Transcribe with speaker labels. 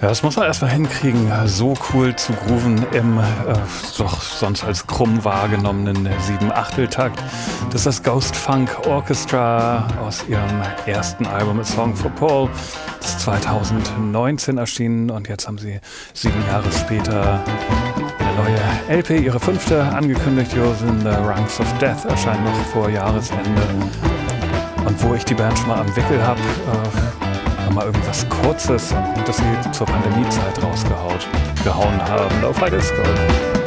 Speaker 1: Ja, das muss man erstmal hinkriegen, so cool zu grooven im doch sonst als krumm wahrgenommenen 7/8-Takt. Das ist das Ghost Funk Orchestra aus ihrem ersten Album A Song for Paul. Das ist 2019 erschienen und jetzt haben sie 7 Jahre später eine neue LP, ihre 5. angekündigt. Yours in the Ranks of Death erscheint noch vor Jahresende. Und wo ich die Band schon mal am Wickel habe, mal irgendwas Kurzes, das sie zur Pandemiezeit rausgehauen haben. Lo-Fi Disco.